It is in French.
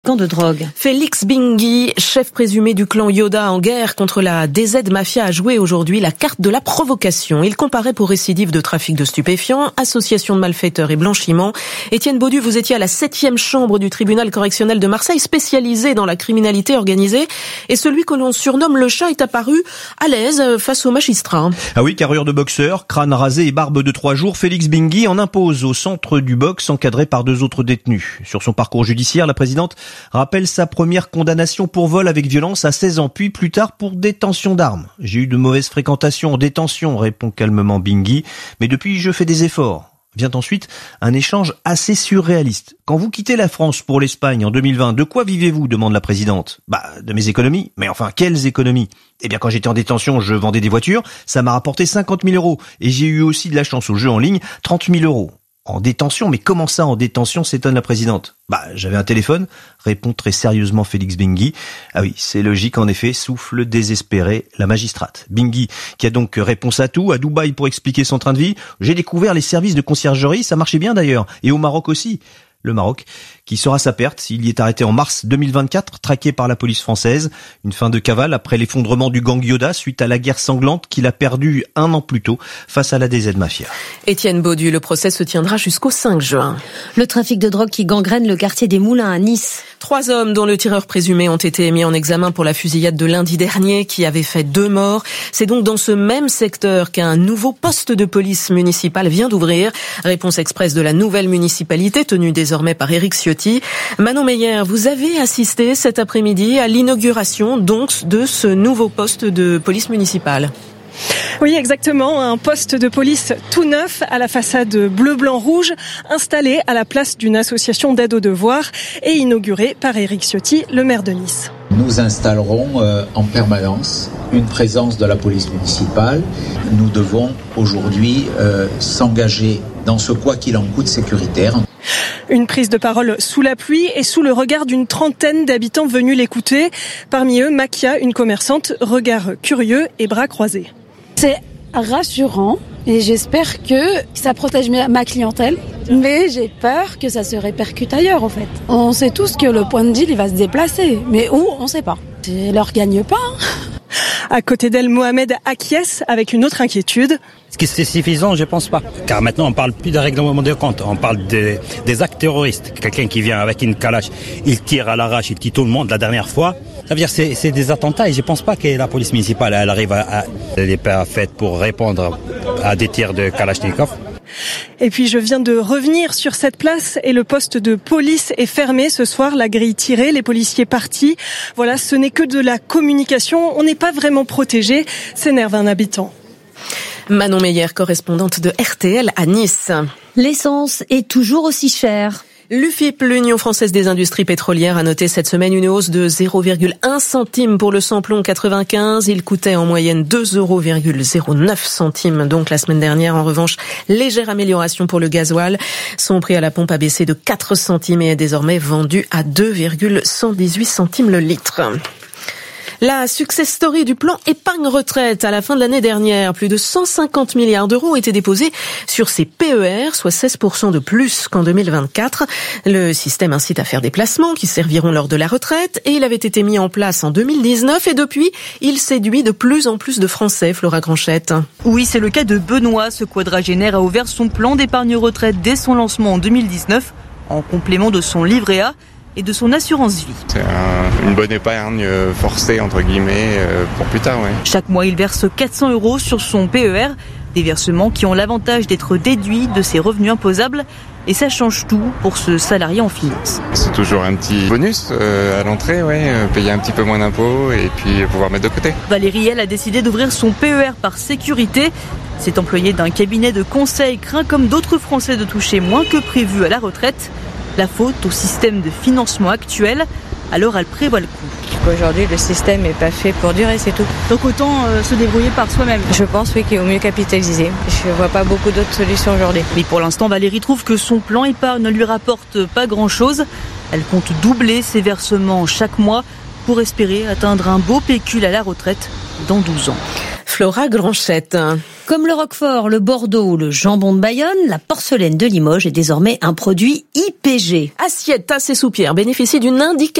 Camp de drogue. Félix Bingui, chef présumé du clan Yoda en guerre contre la DZ Mafia, a joué aujourd'hui la carte de la provocation. Il comparaît pour récidive de trafic de stupéfiants, association de malfaiteurs et blanchiment. Étienne Baudu, vous étiez à la 7e chambre du tribunal correctionnel de Marseille, spécialisé dans la criminalité organisée. Et celui que l'on surnomme le chat est apparu à l'aise face aux magistrats. Ah oui, carrure de boxeur, crâne rasé et barbe de 3 jours, Félix Bingui en impose au centre du box, encadré par 2 autres détenus. Sur son parcours judiciaire, la présidente rappelle sa première condamnation pour vol avec violence à 16 ans, puis plus tard pour détention d'armes. J'ai eu de mauvaises fréquentations en détention, répond calmement Bingui, mais depuis je fais des efforts. Vient ensuite un échange assez surréaliste. Quand vous quittez la France pour l'Espagne en 2020, de quoi vivez-vous, demande la présidente. De mes économies. Mais enfin, quelles économies? Eh bien, quand j'étais en détention, je vendais des voitures, ça m'a rapporté 50 000 euros. Et j'ai eu aussi de la chance au jeu en ligne, 30 000 euros. En détention? Mais comment ça en détention, s'étonne la présidente. J'avais un téléphone, répond très sérieusement Félix Bingui. Ah oui, c'est logique en effet, souffle désespéré la magistrate. Bingui, qui a donc réponse à tout, à Dubaï pour expliquer son train de vie. J'ai découvert les services de conciergerie, ça marchait bien d'ailleurs. Et au Maroc aussi. Le Maroc, qui sera sa perte. Il y est arrêté en mars 2024, traqué par la police française. Une fin de cavale après l'effondrement du gang Yoda suite à la guerre sanglante qu'il a perdue 1 an plus tôt face à la DZ Mafia. Étienne Baudu, le procès se tiendra jusqu'au 5 juin. Le trafic de drogue qui gangrène le quartier des Moulins à Nice. 3 hommes dont le tireur présumé ont été mis en examen pour la fusillade de lundi dernier qui avait fait 2 morts. C'est donc dans ce même secteur qu'un nouveau poste de police municipale vient d'ouvrir. Réponse express de la nouvelle municipalité tenue désormais par Éric Ciotti. Manon Meyer, vous avez assisté cet après-midi à l'inauguration donc de ce nouveau poste de police municipale. Oui, exactement. Un poste de police tout neuf à la façade bleu-blanc-rouge, installé à la place d'une association d'aide aux devoirs et inauguré par Éric Ciotti, le maire de Nice. Nous installerons en permanence une présence de la police municipale. Nous devons aujourd'hui s'engager dans ce quoi qu'il en coûte sécuritaire. Une prise de parole sous la pluie et sous le regard d'une trentaine d'habitants venus l'écouter. Parmi eux, Makia, une commerçante, regard curieux et bras croisés. C'est rassurant et j'espère que ça protège ma clientèle. Mais j'ai peur que ça se répercute ailleurs en fait. On sait tous que le point de deal il va se déplacer. Mais où, on ne sait pas. C'est leur gagne-pain. À côté d'elle, Mohamed acquiesce avec une autre inquiétude. Est-ce que c'est suffisant? Je pense pas. Car maintenant, on parle plus de règlement de compte. On parle des actes terroristes. Quelqu'un qui vient avec une calache, il tire à l'arrache, il tire tout le monde la dernière fois. Ça veut dire que c'est des attentats et je pense pas que la police municipale elle arrive elle n'est pas faite pour répondre à des tirs de Kalachnikov. Et puis je viens de revenir sur cette place et le poste de police est fermé ce soir, la grille tirée, les policiers partis. Voilà, ce n'est que de la communication, on n'est pas vraiment protégé, s'énerve un habitant. Manon Meyer, correspondante de RTL à Nice. L'essence est toujours aussi chère. L'UFIP, l'Union française des industries pétrolières, a noté cette semaine une hausse de 0,1 centime pour le samplon 95. Il coûtait en moyenne 2,09 €, donc la semaine dernière. En revanche, légère amélioration pour le gasoil. Son prix à la pompe a baissé de 4 centimes et est désormais vendu à 2,118 centimes le litre. La success story du plan épargne retraite à la fin de l'année dernière. Plus de 150 milliards d'euros ont été déposés sur ces PER, soit 16% de plus qu'en 2024. Le système incite à faire des placements qui serviront lors de la retraite et il avait été mis en place en 2019 et depuis, il séduit de plus en plus de Français, Flora Granchette. Oui, c'est le cas de Benoît. Ce quadragénaire a ouvert son plan d'épargne retraite dès son lancement en 2019, en complément de son livret A et de son assurance vie. C'est une bonne épargne forcée, entre guillemets, pour plus tard. Ouais. Chaque mois, il verse 400 € sur son PER, des versements qui ont l'avantage d'être déduits de ses revenus imposables. Et ça change tout pour ce salarié en finance. C'est toujours un petit bonus à l'entrée, payer un petit peu moins d'impôts et puis pouvoir mettre de côté. Valérie, elle, a décidé d'ouvrir son PER par sécurité. Cet employé d'un cabinet de conseil craint, comme d'autres Français, de toucher moins que prévu à la retraite. La faute au système de financement actuel, alors elle prévoit le coup. Aujourd'hui, le système n'est pas fait pour durer, c'est tout. Donc autant se débrouiller par soi-même. Je pense qu'il vaut mieux capitaliser. Je ne vois pas beaucoup d'autres solutions aujourd'hui. Mais pour l'instant, Valérie trouve que son plan épargne ne lui rapporte pas grand-chose. Elle compte doubler ses versements chaque mois pour espérer atteindre un beau pécule à la retraite dans 12 ans. Flora Granchette. Comme le Roquefort, le Bordeaux ou le jambon de Bayonne, la porcelaine de Limoges est désormais un produit IPG. Assiette, tasse et soupière bénéficient d'une indication